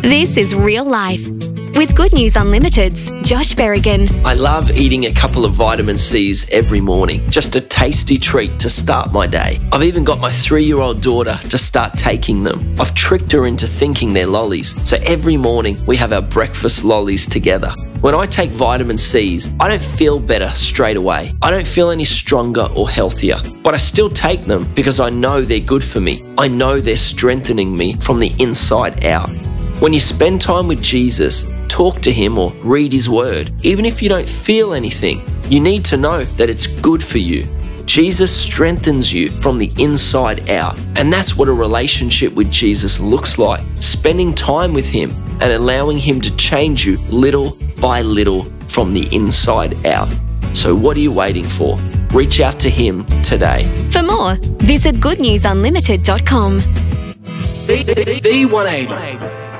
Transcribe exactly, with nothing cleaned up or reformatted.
This is real life. With Good News Unlimited's Josh Berrigan. I love eating a couple of vitamin C's every morning. Just a tasty treat to start my day. I've even got my three-year-old daughter to start taking them. I've tricked her into thinking they're lollies. So every morning we have our breakfast lollies together. When I take vitamin C's, I don't feel better straight away. I don't feel any stronger or healthier. But I still take them because I know they're good for me. I know they're strengthening me from the inside out. When you spend time with Jesus, talk to him or read his word, even if you don't feel anything, you need to know that it's good for you. Jesus strengthens you from the inside out. And that's what a relationship with Jesus looks like. Spending time with him and allowing him to change you little by little from the inside out. So what are you waiting for? Reach out to him today. For more, visit good news unlimited dot com. V one eighty.